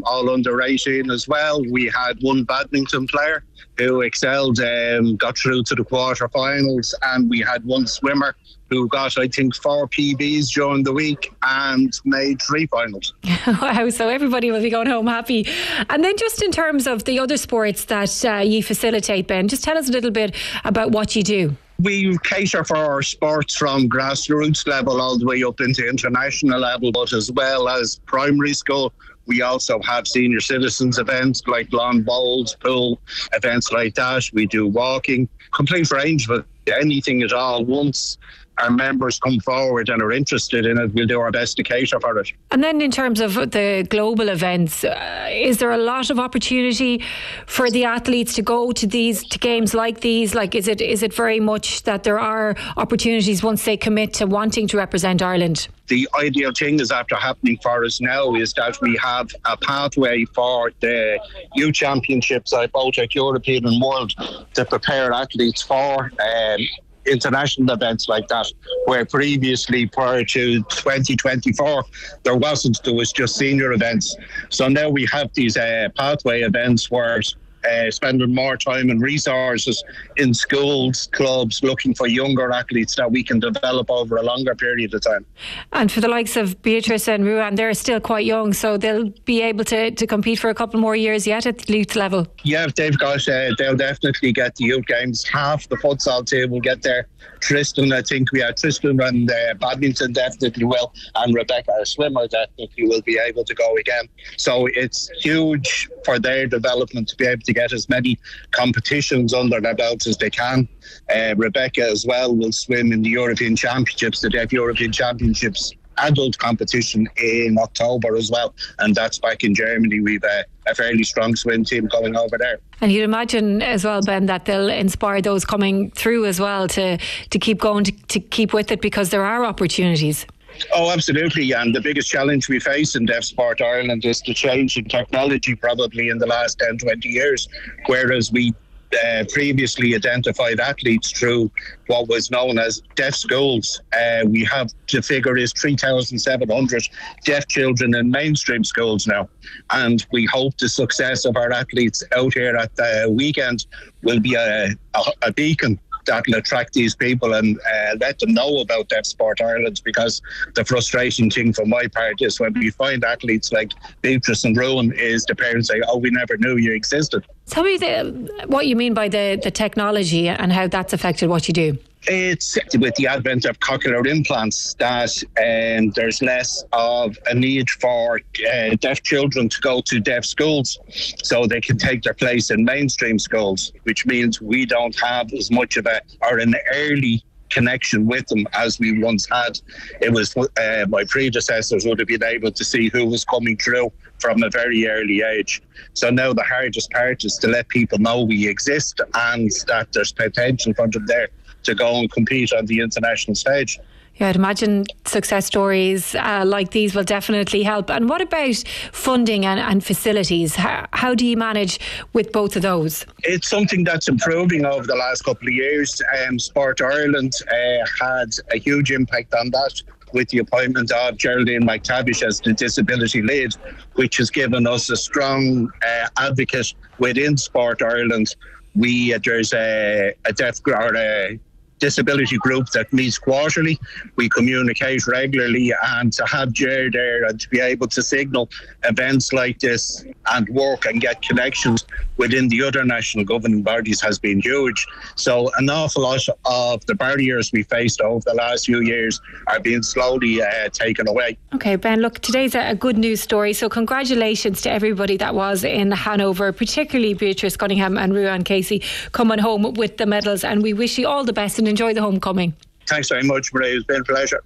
all under 18 as well. We had one badminton player who excelled, got through to the quarterfinals, and we had one swimmer who got, I think, 4 PBs during the week and made 3 finals. Wow, so everybody will be going home happy. And then just in terms of the other sports that you facilitate, Ben, just tell us a little bit about what you do. We cater for our sports from grassroots level all the way up into international level, but as well as primary school. We also have senior citizens events like lawn bowls, pool, events like that. We do walking, complete range of anything at all. Once our members come forward and are interested in it, we'll do our best to cater for it. And then in terms of the global events, is there a lot of opportunity for the athletes to go to games like these? Like, is it very much that there are opportunities once they commit to wanting to represent Ireland? The ideal thing is after happening for us now is that we have a pathway for the youth championships, both at European and World, to prepare athletes for international events like that, where previously, prior to 2024, there was just senior events. So now we have these pathway events where spending more time and resources in schools, clubs, looking for younger athletes that we can develop over a longer period of time. And for the likes of Beatrice and Ruan, they're still quite young, so they'll be able to compete for a couple more years yet at the youth level. Yeah, they'll definitely get the youth games. Half the futsal team will get there. Tristan, I think we have Tristan, and badminton definitely will, and Rebecca, our swimmer, definitely will be able to go again. So it's huge for their development to be able to get as many competitions under their belts as they can. Rebecca as well will swim in the European Championships, the Deaf European Championships adult competition in October as well, and that's back in Germany. We've a fairly strong swim team going over there. And you'd imagine as well, Ben, that they'll inspire those coming through as well to keep going, to keep with it, because there are opportunities. Oh, absolutely. And the biggest challenge we face in Deaf Sport Ireland is the change in technology probably in the last 10, 20 years, whereas we previously identified athletes through what was known as deaf schools. We have, the figure is 3,700 deaf children in mainstream schools now, and we hope the success of our athletes out here at the weekend will be a beacon that will attract these people and let them know about Deaf Sport Ireland, because the frustrating thing for my part is when we find athletes like Beatrice and Ruan is the parents say, oh, we never knew you existed. Tell me what you mean by the technology and how that's affected what you do. It's with the advent of cochlear implants that there's less of a need for deaf children to go to deaf schools, so they can take their place in mainstream schools, which means we don't have as much of an early connection with them as we once had. It was my predecessors would have been able to see who was coming through from a very early age. So now the hardest part is to let people know we exist and that there's potential for them there to go and compete on the international stage. Yeah, I'd imagine success stories like these will definitely help. And what about funding and facilities? How do you manage with both of those? It's something that's improving over the last couple of years. Sport Ireland had a huge impact on that with the appointment of Geraldine McTavish as the disability lead, which has given us a strong advocate within Sport Ireland. There's a deaf or a disability group that meets quarterly. We communicate regularly, and to have Ger there and to be able to signal events like this and work and get connections within the other national governing bodies has been huge. So an awful lot of the barriers we faced over the last few years are being slowly taken away. Okay, Ben, look, today's a good news story, so congratulations to everybody that was in Hanover, particularly Beatrice Cunningham and Ruan Casey coming home with the medals, and we wish you all the best and enjoy the homecoming. Thanks very much, Marie. It's been a pleasure.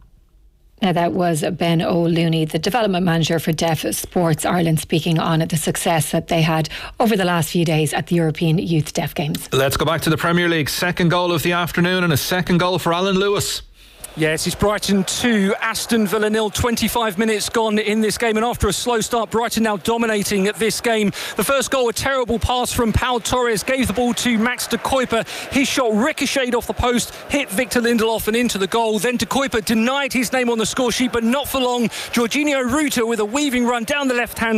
Now, that was Ben O'Looney, the Development Manager for Deaf Sports Ireland, speaking on the success that they had over the last few days at the European Youth Deaf Games. Let's go back to the Premier League. Second goal of the afternoon and a second goal for Alan Lewis. Yes, it's Brighton 2, Aston Villa 0, 25 minutes gone in this game, and after a slow start, Brighton now dominating this game. The first goal, a terrible pass from Pau Torres, gave the ball to Max de Kuiper. His shot ricocheted off the post, hit Victor Lindelof and into the goal. Then de Kuiper denied his name on the score sheet, but not for long. Jorginho Ruta with a weaving run down the left-hand